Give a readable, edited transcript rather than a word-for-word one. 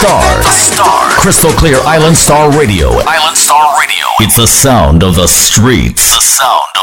stars. Crystal clear Island Star Radio. Island Star Radio. It's the sound of the streets. The sound